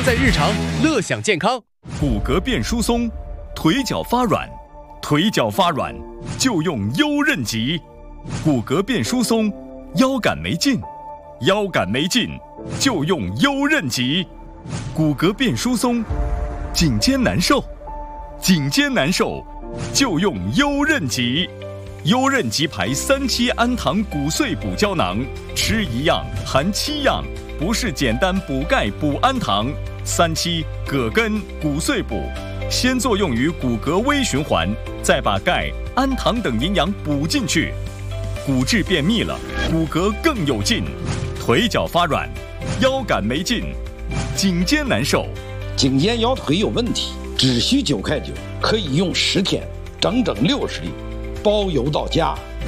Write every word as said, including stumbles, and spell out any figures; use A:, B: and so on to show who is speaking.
A: 在日常，乐享健康。
B: 骨骼变疏松，腿脚发软，腿脚发软就用优韧极。骨骼变疏松，腰杆没劲，腰杆没劲就用优韧极。骨骼变疏松，颈肩难受，颈肩难受就用优韧极。优韧极牌三七氨糖骨碎补胶囊，吃一样含七样，不是简单补钙补氨糖。三七葛根骨碎补，先作用于骨骼微循环，再把钙、氨糖等营养补进去，骨质变密了，骨骼更有劲。腿脚发软，腰杆没劲，颈肩难受，
C: 颈肩腰腿有问题，只需九块九，可以用十天，整整六十粒，包邮到家。